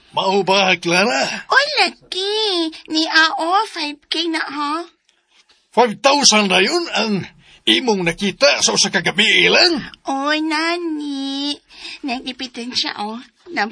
Mao ba, Clara? Oy, laki. Ni Ao, 5K na ha? 5,000 na yun ang imong nakita sa usa ka gabi ilang. Oy, nani. Nagipitin siya, oh.